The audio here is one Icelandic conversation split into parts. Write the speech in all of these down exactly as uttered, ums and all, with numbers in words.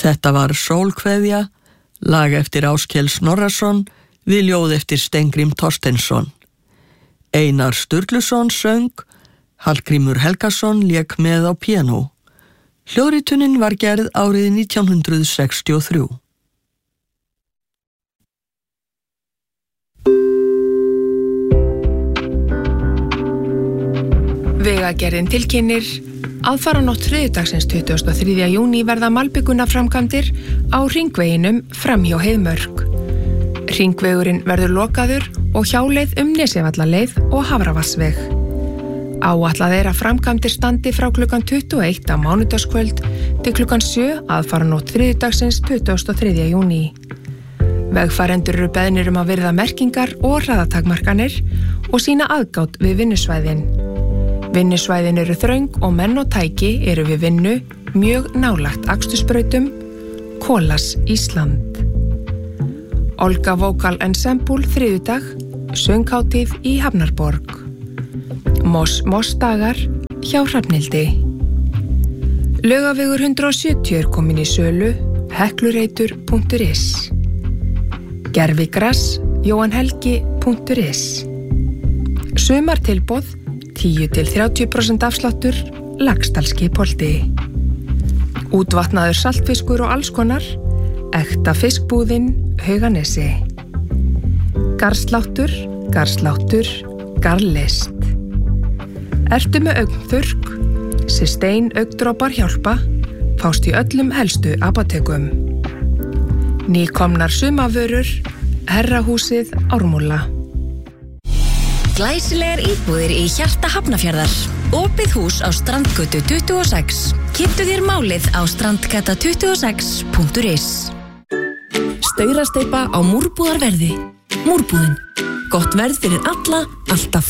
Þetta var Sólkveðja, lag eftir Áskell Snorrason, við ljóð eftir Steingrim Thorsteinsson. Einar Sturluson söng, Hallgrímur Helgason lék með á píanó. Hljóðritunin var gerð árið nítján hundrað sextíu og þrjú. Vegagerðin tilkynnir aðfaranótt þriðjudagsins tuttugasta og þriðja júní verða malbikunarframkvæmdir á hringveginum framhjá Heiðmörk. Hringvegurinn verður lokaður og hjáleið um Nesjavallaleið og Hafravassveg. Áætlað er að framkvæmdir standi frá klukkan tuttugu og eitt á mánudagskvöld til klukkan sjö aðfaranótt þriðjudagsins tuttugasta og þriðja júní. Vegfarendur eru beðnir um að virða merkingar og hraðatakmarkanir og sýna aðgát við vinnusvæðin. Vinnusvæðin eru þröng og menn og tæki eru við vinnu mjög nálægt akstursbrautum. Kolas Ísland. Olga Vocal Ensemble þriðjudag, sönghátíð í Hafnarborg. Moss Moss dagar hjá Hrafnhildi. Laugavegur hundrað og sjötíu er komin í sölu, heklureitur punktur is. Gervigras, jóhanhelgi punktur is. Sumartilboð, tíu til þrjátíu prósent afsláttur, Laxdalskipholti. Útvatnaður saltfiskur og alls konar, ekta fiskbúðin, Hauganesi. Garðsláttur, garðsláttur, garðlist. Ertu með augnþurrk, Systane augndroppar hjálpa, fást í öllum helstu apótekum. Nýkomnar sumavörur, Herrahúsið Ármúla. Glæsilegar íbúðir í hjarta Hafnarfjarðar. Opið hús á Strandgötu tuttugu og sex. Kynntu þér málið á strandgata tuttugu og sex punktur is. Staurasteypa á múrbúðarverði. Múrbúðin. Gott verð fyrir alla, alltaf.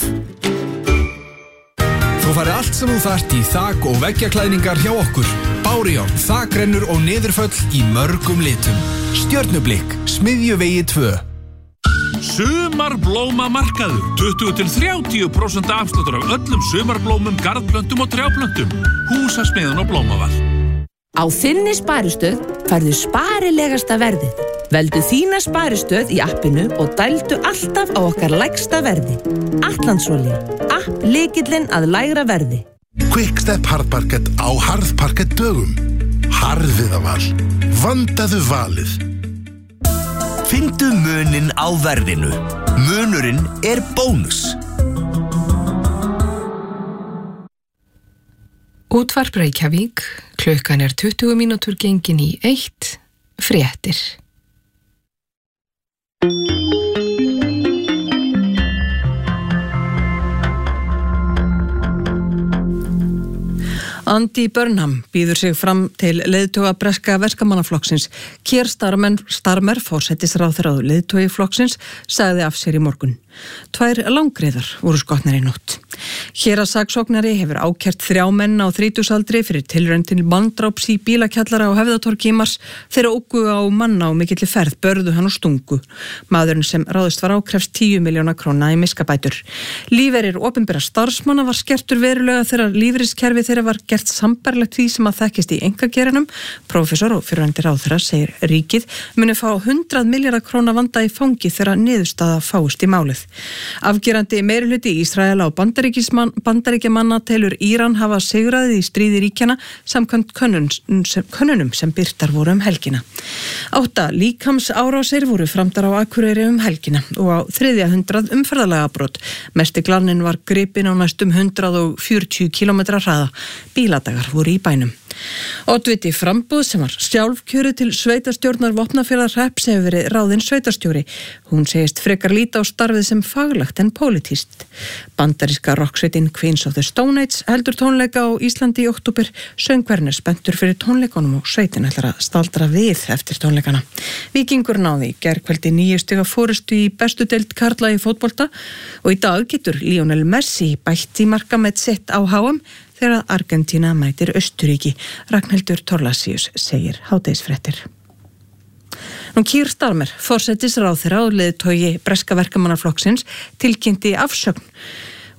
Þú farið allt sem þú þarft í þak- og veggjaklæðningar hjá okkur. Bárjón, þakrennur og niðurföll í mörgum litum. Stjörnublikk, Smiðjuvegi tvö. Sumarblómamarkaður, tuttugu til þrjátíu prósent afsláttur af öllum sumarblómum, garðplöntum og trjáplöntum. Húsasmiðjan og Blómaval. Á þinni sparistöð færðu sparilegasta verðið. Veldu þína sparistöð í appinu og dældu alltaf á okkar lægsta verði. Atlandsolía, app lykillinn að lægra verði. Quickstep harðparkett á harðparkett dögum. Harðviðaval. Vandaðu valið. Fyndu muninn á verðinu. Munurinn er bónus. Útvarp Reykjavík, klukkan er tuttugu mínútur gengin í eitt, fréttir. Andy Burnham býður sig fram til leiðtoga breska verkamannaflokksins. Keir Starmer, Starmer forsætisráðherra leiðtogi flokksins, sagði af sér í morgun. Tvær langreiðar voru skotnar í nótt. Héraðssaksóknari hefur ákært þrjá menn á þrítugsaldri fyrir tilraun til manndráps í bílakjallara á Höfðatorgi í mars þegar ógu á manna á mikilli ferð börðu hann og stungu. Maðurinn sem ráðist var ákrefst tíu milljóna króna í miskabætur. Lífeyrir opinbera starfsmanna var skertur verulega þegar lífeyriskerfi þeirra var gert sambærilegt því sem að þekkist í einkageiranum. Prófessor og fyrrverandi ráðherra segir ríkið muni fá hundrað milljarða króna vanda í fangi þegar niðurstaða fáist í málið. Afgerandi meirihluti Ísraela og Bandaríkjamanna telur Íran hafa sigraðið í stríði ríkjana samkvæmt könnunum sem, könnunum sem birtar voru um helgina. Átta líkamsárásir voru framdar á Akureyri um helgina og á þriðja hundrað umferðarlagabrot. Mesti glaninn var gripinn á næstum hundrað og fjörutíu kílómetra hraða. Bíladagar voru í bænum. Oddviti Framboð sem var sjálfkjörið til sveitarstjórnar Vopnafjarðarhrepps hefur verið ráðin sveitarstjóri. Hún segist frekar líta á starfið sem faglegt en pólitískt. Bandaríska rocksveitin Queens of the Stone Age heldur tónleika á Íslandi í október. Söngvarinn er spenntur fyrir tónleikunum og sveitin ætlar að staldra við eftir tónleikana. Víkingur náði í gærkvöldi níu stiga forystu í bestu deild karla í fótbolta og í dag getur Lionel Messi bætt í markamett sitt á H M þegar Argentína mætir Austurríki. Ragnhildur Thorlacius segir hádegisfréttir. Nú Keir Starmer, forsætisráðherra og leiðtogi breska verkamannaflokksins, tilkynnti afsögn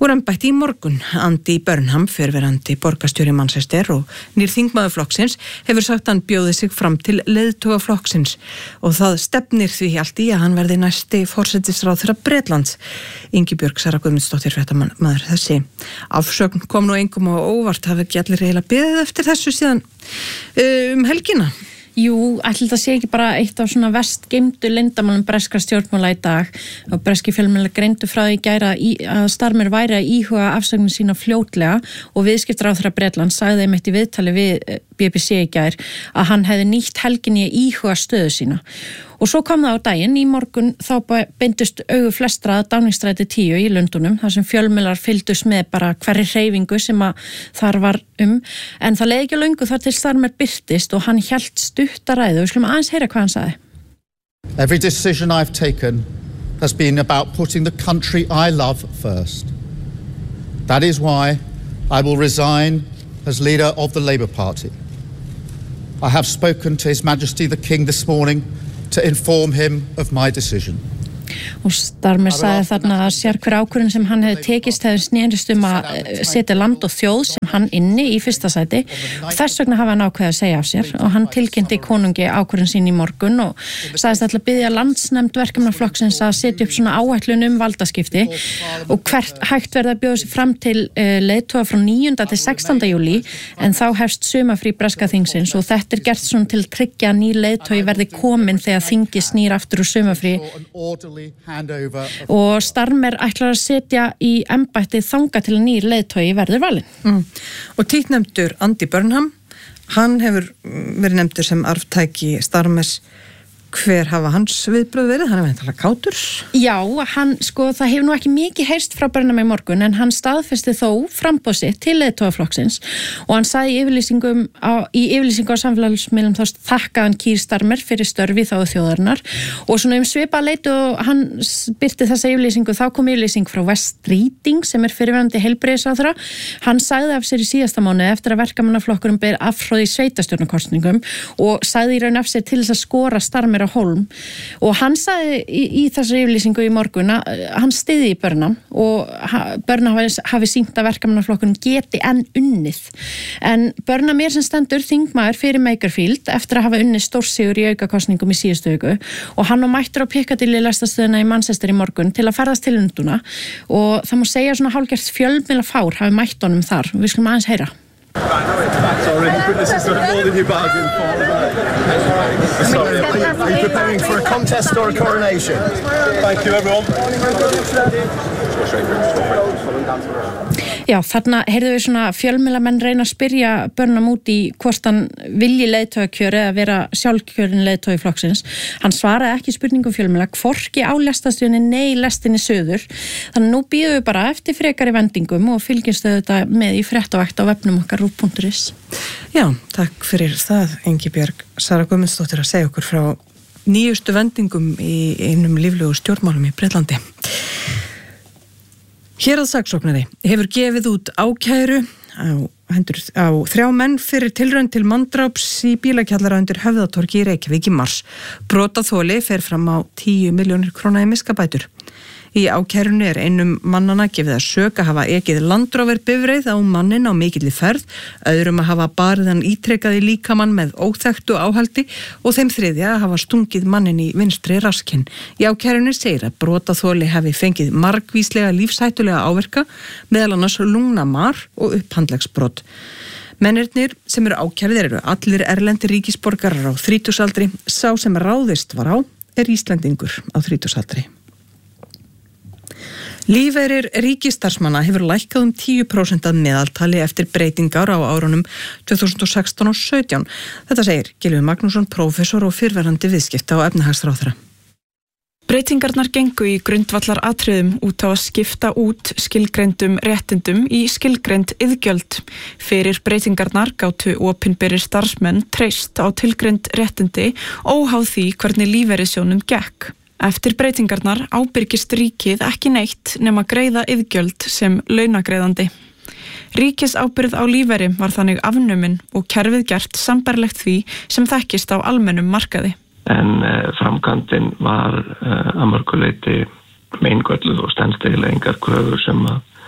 Úr embætti í morgun, Andy Burnham, fyrrverandi borgarstjóri Manchester og nýr þingmaður flokksins, hefur sagt hann bjóði sig fram til leiðtoga flokksins og það stefnir því allt í að hann verði næsti forsætisráðherra Bretlands. Ingibjörg Sara Guðmundsdóttir fréttamaður þessi. Afsögn kom nú engum á óvart, hafi ekki allir eiginlega beðið eftir þessu síðan um helgina. Jú, ætli það sé ekki bara eitt af svona verst geymdu leyndarmálum breskra stjórnmála í dag og breski fjölmiðlar greindu frá því í gær að Starmer væri að íhuga afsögnin sína fljótlega og viðskiptaráðherra Bretlands sagði einmitt í viðtali við B B C í gær að hann hefði nýtt helginni að íhuga stöðu sína. Og svo kom það á daginn, í morgun þá beindust augu flestra að Downingstræti tíu í Lundunum, þar sem fjölmiðlar fylgdust með bara hverri hreyfingu sem að þar var um, en það leið ekki löngu þar til Starmer birtist og hann hélt stutta ræðu. Við skulum aðeins heyra hvað hann sagði. Every decision I've taken has been about putting the country I love first. That is why I will resign as leader of the Labour Party. I have spoken to His Majesty the King this morning to inform him of my decision. Og Starmer sagði þarna að sér hver ákvörðun sem hann hefði tekist hefði snerist um að setja land og þjóð sem hann inni í fyrsta sæti og þess vegna hafa hann ákveðið að segja af sér og hann tilkynnti konungi ákvörðun sín í morgun og sagðist alltaf biðja landsnefnd verkefnaflokksins að setja upp svona áætlun um valdaskipti og hvert hægt verða að bjóða sig fram til uh, leiðtoga frá níunda til sextánda júlí en þá hefst sumafrí breska þingsins og þetta er gert svona til að tryggja að nýr leiðtogi verði komin þegar þingi snýr aftur úr sumafrí. Og Starmer ætlar að setja í embættið þanga til að nýr leiðtogi verður valinn. Mm. Og títtnefndur Andy Burnham, hann hefur verið nefndur sem arftæki Starmers. Hver hafa hans viðbröð verið? Hann er væntanlega kátur. Já, hann, sko, það hefur nú ekki mikið heyrst frá Burnham í morgun en hann staðfesti þó framboð sitt til leiðtogaflokksins og hann sagði í yfirlýsingum á, í yfirlýsingu á samfélagsmiðlum þá þakkaði hann Keir Starmer fyrir störfi þá þjóðarinnar og svona um svipað leyti og hann birti þessa yfirlýsingu þá kom yfirlýsing frá West Riding sem er fyrirverandi heilbrigðisráðherra. Hann sagði af sér í síðasta mánuði eftir að verkamannaflokkurinn ber afhroð í sveitarstjórnarkosningum og sagði í raun af sér til þess að skora Starmer á hólm og hann sagði í, í þessu yfirlýsingu í morgun að hann styði í Burnham og Burnham hafi, hafi sýnt að verkamannaflokkurinn geti enn unnið en Burnham er sem stendur þingmaður fyrir Makerfield eftir að hafa unnið stórsigur í aukakosningum í síðustu viku og hann var mættur á Piccadilly lestastöðina í Manchester í morgun til að ferðast til Lundúna og það má segja svona hálfgert fjölmiðla fár hafi mætt honum þar og við skulum aðeins heyra. Sorry, this is more than you bargained for. Sorry, are you preparing for a contest or a coronation? Thank you, everyone. Já, þarna heyrðu við svona fjölmiðlamenn reyna að spyrja Burnham út í hvort hann vilji leiðtogakjöri eða vera sjálfkjörin leiðtogi flokksins. Hann svaraði ekki spurningum fjölmiðla, hvorki á lestastöðinni nei lestinni söður. Þannig nú býðum við bara eftir frekari vendingum og fylgjumst þetta með í fréttavægt á vefnum okkar ruv punktur is. Já, takk fyrir það, Ingibjörg Sara Guðmundsdóttir að segja okkur frá nýjustu vendingum í einum líflegu stjórnmálum í Bretlandi. Héraðssaksóknari hefur gefið út ákæru á, hendur, á þrjá menn fyrir tilraun til manndráps í bílakjallara undir Höfðatorgi í Reykjavík í mars. Brotaþoli fer fram á tíu milljónir króna í miskabætur. Í ákærunni er einum mannana gefið að sök að hafa ekið Landrover bifreið á mannin á mikilli ferð, öðrum að hafa barið hann ítrekað í líkamann með óþekktu áhaldi og þeim þriðja að hafa stungið mannin í vinstri raskinn. Í ákærunni segir að brotaþoli hafi fengið margvíslega lífshættulega áverka, meðal annars lungnamar og upphandlegsbrot. Mennirnir sem eru ákærðir eru allir erlendir ríkisborgarar á þrítugsaldri, sá sem ráðist var á er Íslendingur á þrítugsaldri. Lífeyrir ríkisstarfsmanna hefur lækkað um tíu prósent að meðaltali eftir breytingar á árunum tvö þúsund og sextán og sautján. Þetta segir Gylfi Magnússon, prófessor og fyrrverandi viðskipta og efnahagsráðherra. Breytingarnar gengu í grundvallar atriðum út á að skipta út skilgreindum réttindum í skilgreind iðgjöld. Fyrir breytingarnar gátu opinberir starfsmenn treyst á tilgreind réttindi óháð því hvernig lífeyrissjóðnum gekk. Eftir breytingarnar ábyrgist ríkið ekki neitt nema greiða iðgjöld sem launagreiðandi. Ríkisábyrgð á lífeyri var þannig afnumin og kerfið gert sambærilegt því sem þekkist á almennum markaði. En uh, framkvæmdin var uh, að mörgu leyti meingölluð og stenst eiginlega engar kröfur sem að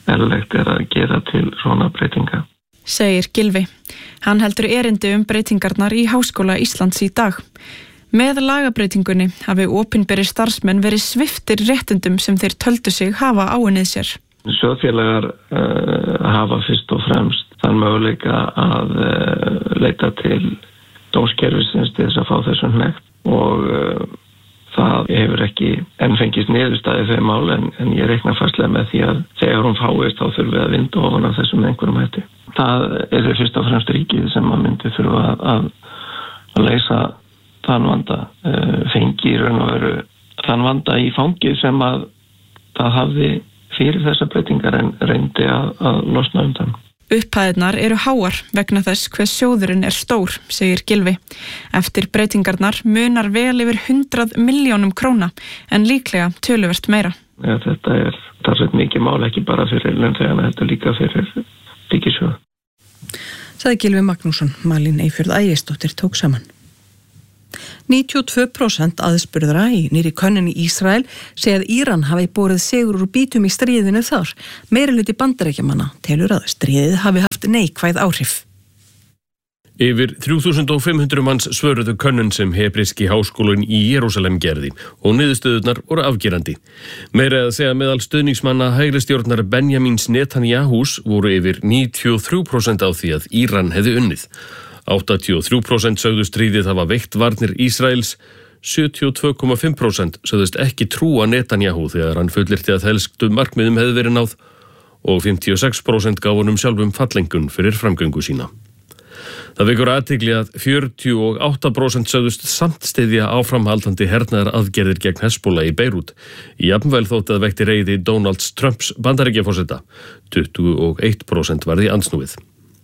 eðlilegt er að gera til svona breytinga. Segir Gylfi. Hann heldur erindi um breytingarnar í Háskóla Íslands í dag. Með lagabreytingunni hafi opinberir starfsmenn verið sviptir réttindum sem þeir töldu sig hafa áunnið sér. Sjóðfélagar uh, hafa fyrst og fremst þann möguleika að uh, leita til dómskerfisins til þess að fá þessum hnekkt og uh, það hefur ekki enn fengist niðurstaðið þeim mál en, en ég reikna fastlega með því að þegar hún fáist þá þurfum við að vinda ofan af þessum einhverjum hætti. Það er fyrst og fremst ríkið sem að myndi þurfa að, að, að leysa þann vanda, uh, fengi í raun og veru þann vanda í fangið sem að það hafði fyrir þessar breytingar en reyndi að, að losna um þann. Upphæðirnar eru háar vegna þess hver sjóðurinn er stór, segir Gylfi. Eftir breytingarnar munar vel yfir hundrað milljónum króna en líklega töluvert meira. Ja, þetta er talsveit mikið mál ekki bara fyrir launþegana, þetta líka fyrir ríkissjóð. Sagði Gylfi Magnússon, Malín Eyfjörð Ægisdóttir tók saman. níutíu og tvö prósent aðspurðra í nýrri könnun í Ísrael segja að Íran hafi borið sigur úr bítum í stríðinu þar. Meirihluti Bandaríkjamanna telur að stríðið hafi haft neikvæð áhrif. Yfir þrjú þúsund fimm hundruð manns svöruðu könnun sem hebríski háskólinn í Jerúsalem gerði og niðurstöðurnar voru afgerandi. Meira að segja meðal stuðningsmanna hægri stjórnar Benjamins Netanyahus voru yfir níutíu og þrjú prósent á því að Íran hefði unnið. áttatíu og þrjú prósent sögðu stríðið hafa veikt varnir Ísraels, sjötíu og tvö komma fimm prósent sögðust ekki trúa Netanyahu þegar hann fullyrti að helstu markmiðum hefði verið náð og fimmtíu og sex prósent gaf honum sjálfum fallengun fyrir framgöngu sína. Það vekur athygli að fjörutíu og átta prósent sögðust samt styðja áframhaldandi hernaðar aðgerðir gegn Hezbollah í Beirút. Jafnvel þótt að vekti reiði Donalds Trumps Bandaríkjaforseta, tuttugu og eitt prósent var því andsnúið.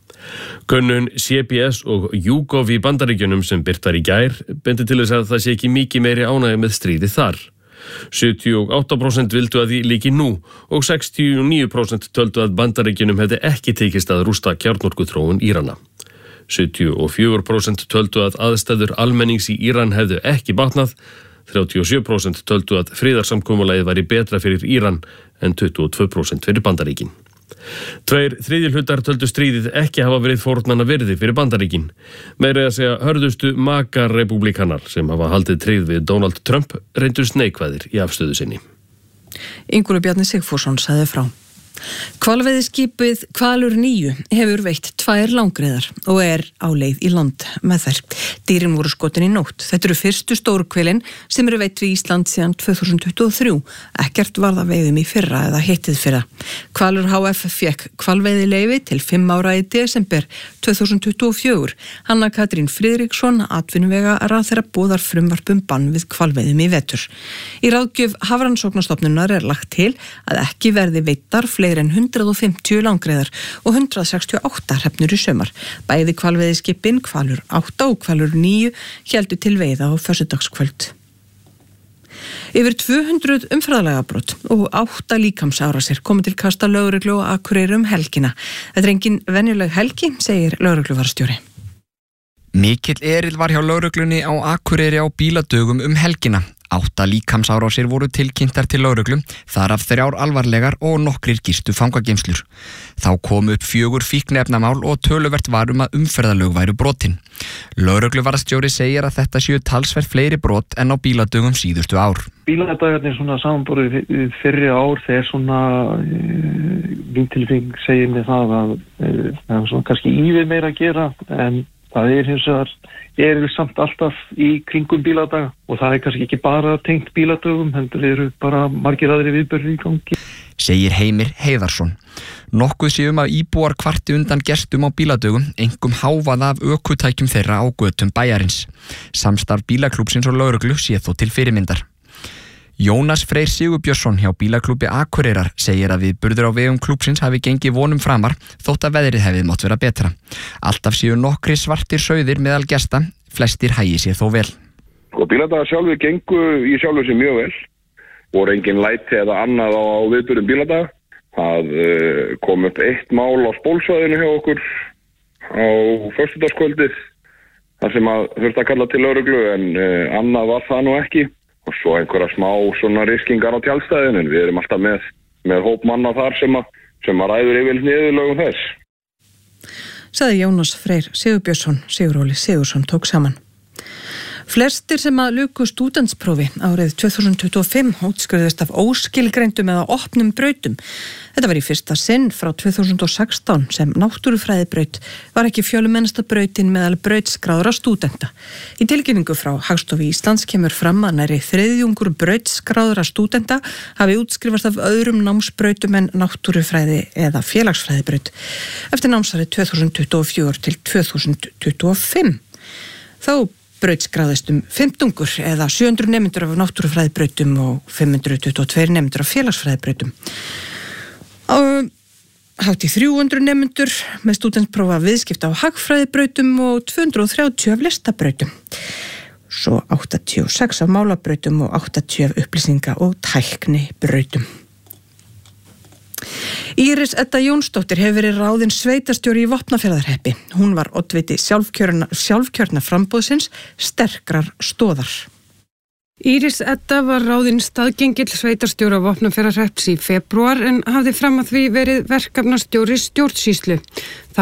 Könnun C B S og YouGov í Bandaríkjunum sem birt var í gær bendi til þess að það sé ekki mikið meiri ánægja með stríði þar. sjötíu og átta prósent vildu að því líki nú og sextíu og níu prósent töldu að Bandaríkjunum hefði ekki tekist að rústa kjarnorkuþróun Írana. sjötíu og fjögur prósent töldu að aðstæður almennings í Íran hefðu ekki batnað, þrjátíu og sjö prósent töldu að friðarsamkomulagið væri betra fyrir Íran en tuttugu og tvö prósent fyrir Bandaríkin. Tveir þriðjulhutar töldu stríðið ekki hafa verið fórnanna virði fyrir Bandaríkin. Meira að segja hörðustu makar republikanar sem hafa haldið tryggð við Donald Trump reyndust neikvæðir í afstöðu sinni. Ingólfur Bjarni Sigfússon sagði frá. Hvalveiðiskipið Hvalur níu hefur veitt tvær langreyðar og er á leið í land með þær. Dýrin voru skotin í nótt. Þetta eru fyrstu stórhvelin sem eru veitt við Ísland síðan tvö þúsund tuttugu og þrjú. Ekkert varða veiðum í fyrra eða hittið fyrra. Hvalur H F fekk hvalveiðileyfi til fimm ára í desember tvö þúsund tuttugu og fjögur. Hanna Katrín Friðriksson, atvinnuvega ráðherra boðar frumvarpum bann við hvalveiðum í vetur. Í ráðgjöf Hafrannsóknastofnunar er lagt til að ekki verði veittar fleiri en hundrað og fimmtíu langreyðar og hundrað sextíu og átta hrefnur í sumar. Bæði hvalveiðiskipin Hvalur átta og Hvalur níu héldu til veiða á föstudagskvöld. Yfir tvö hundruð umferðarlagabrot og átta líkamsárásir komu til kasta lögreglu og Akureyri um helgina. Þetta er engin venjuleg helgi, segir lögregluvarðstjóri. Mikill erill var hjá lögreglunni á Akureyri á bíladögum um helgina. Átta líkamsárásir voru tilkynntar til lögreglu, þar af þrjár alvarlegar og nokkrir gistu fangageymslur. Þá kom upp fjögur fíkniefnamál og töluvert var um að umferðarlög væru brotin. Lögregluvarðstjóri segir að þetta séu talsvert fleiri brot en á bíladögum síðustu ár. Bíladagarnir svona samanborið fyrri ár þegar svona mín tilfeng segir mig það að það er svona kannski ívið meira að gera en það er hins vegar eru samt alltaf í kringum bíladaga og það er kannski ekki bara tengt bíladögum, heldur eru bara margir aðri viðburðir í gangi. Segir Heimir Heiðarsson. Nokkuð sé um að íbúar kvarti undan gestum á bíladögum, einkum háfað af ökutækjum þeirra á götum bæjarins. Samstarf bílaklúbsins og lögreglu sé þó til fyrirmyndar. Jónas Freyr Sigurbjörnsson hjá bílaklúbi Akureyrar segir að viðburður á vegum klúbsins hafi gengið vonum framar þótt að veðrið hefði mátt vera betra. Alltaf séu nokkri svartir sauðir meðal gesta, flestir hægi sér þó vel. Og bíladagar sjálfur gengu í sjálfu sér mjög vel. Voru engin læti eða annað á, á viðburðum bíladaga. Það uh, kom upp eitt mál á spólsvæðinu hjá okkur á föstudagskvöldið þar sem að þurfti að kalla til lögreglu en uh, annað var það nú ekki. Og svo einhverja smá svona riskingar á tjaldstæðinu. Við erum alltaf með, með hóp manna þar sem að sem að ræður yfirleitt niðurlögum þess. Sagði Jónas Freyr Sigurbjörnsson, Siguróli Sigursson tók saman. Flestir sem að luku stúdentsprófi árið tvö þúsund tuttugu og fimm útskriðist af óskilgreindum eða opnum brautum. Þetta var í fyrsta sinn frá tvö þúsund og sextán sem náttúrufræðibraut var ekki fjölmennasta brautin meðal brautskráðra stúdenta. Í tilkynningu frá Hagstofu Íslands kemur fram að nærri þriðjungur brautskráðra stúdenta hafi útskrifast af öðrum námsbrautum en náttúrufræði eða félagsfræðibraut eftir námsárið tvö þúsund tuttugu og fjögur til tvö þúsund tuttugu og fimm. Þá brautskráðist um fimmtungur eða sjö hundruð nemendur af náttúrufræðibrautum og fimm hundruð tuttugu og tveir nemendur af félagsfræðibrautum. Hátt í þrjú hundruð nemendur með stúdentsprófa viðskipta á hagfræðibrautum og tvö hundruð og þrjátíu af listabrautum. Svo áttatíu og sex af málabrautum og áttatíu af upplýsinga- og tæknibrautum. Íris Edda Jónsdóttir hefur verið ráðin sveitarstjóri í Vopnafjarðarhreppi. Hún var oddviti sjálfkjörna, sjálfkjörna framboðsins sterkrar stoðar. Íris Edda var ráðin staðgengill sveitarstjóra Vopnafjarðarhrepps í febrúar en hafði fram að því verið verkefnastjóri stjórnsýslu.